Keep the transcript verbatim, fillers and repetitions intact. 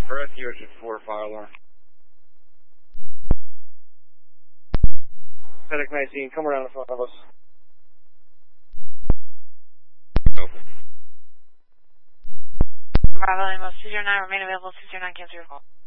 Rescue at four, fire alarm. Medic nineteen, come around in front of us. Open. Bravo Lima, two zero nine, remain available, two zero nine, cancel your call.